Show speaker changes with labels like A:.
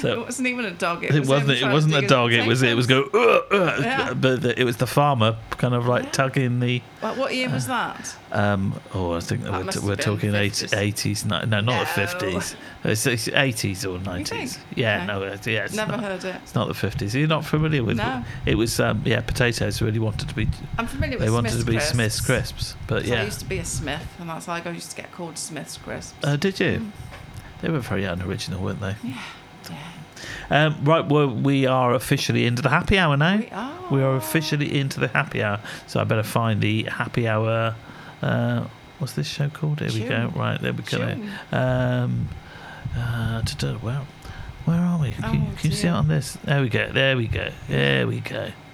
A: So
B: It wasn't even a dog. It
A: it wasn't a dog. It was go.
B: Yeah.
A: But it was the farmer kind of like tugging the.
B: What year was that?
A: I think
B: That must have
A: we're
B: been
A: talking
B: 50s.
A: 80s. No, not
B: No.
A: the 50s. It's 80s or 90s.
B: think?
A: Yeah,
B: Okay.
A: no, it's
B: Never
A: not,
B: heard it.
A: It's not the 50s. You're not familiar with
B: No.
A: it? Was potatoes really wanted to be.
B: I'm familiar with
A: They wanted to be
B: Smith's
A: Smith's crisps, but
B: So I
A: yeah.
B: used to be a Smith, and that's how I used to get called Smith's crisps.
A: Did you? They were very unoriginal, weren't they?
B: Yeah.
A: Right, well, we are officially into the happy hour now.
B: We are.
A: Officially into the happy hour. So I better find the happy hour. What's this show called? Here we go.
B: Tune.
A: Right, there we go.
B: Tune.
A: Well, where are we? Can you see it
B: dear.
A: on this? There we go.